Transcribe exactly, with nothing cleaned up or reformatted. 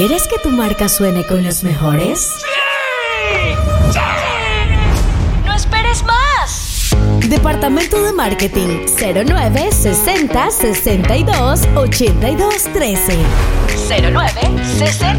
¿Quieres que tu marca suene con los mejores? ¡Sí! ¡Sí! ¡No esperes más! Departamento de Marketing cero nueve sesenta sesenta y dos ochenta y dos trece. cero nueve sesenta